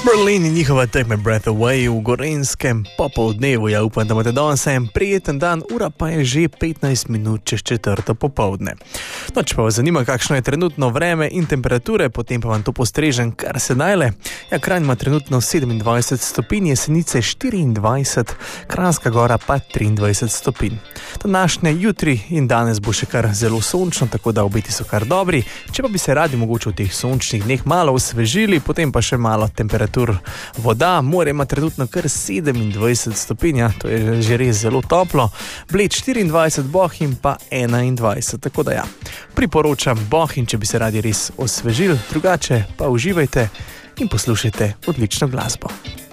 Berlin in njihova Take My Breath Away v Gorenjskem popoldnevu. Ja, upam, da imate danes en prijeten dan, ura pa je že 15 minut čez 4. popoldne. No, če pa vas zanima, kakšno je trenutno vreme in temperature, potem pa vam to postrežem kar se najle. Ja, Kranj ima trenutno 27 stopinj, Jesenice 24, Kranjska Gora pa 23 stopinj. Današnje jutri in danes bo še kar zelo sončno, tako da obeti so kar dobri. Če pa bi se radi mogoče v teh sončnih dneh malo osvežili, potem pa še malo temperatur voda, more ima trenutno kar 27 stopinj, to je že res zelo toplo, Bled 24, Bohinj pa 21, tako da ja, priporočam Bohinj, če bi se radi res osvežili, drugače pa uživajte in poslušajte odlično glasbo.